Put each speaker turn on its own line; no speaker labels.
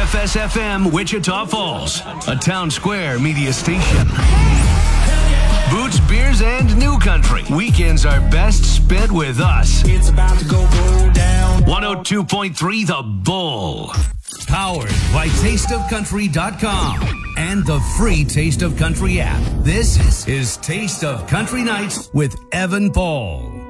WFS-FM Wichita Falls, a Town Square media station. Boots, beers, and new country. Weekends are best spent with us.
It's about to go down.
102.3 The Bull. Powered by TasteOfCountry.com and the free Taste of Country app. This is Taste of Country Nights with Evan Paul.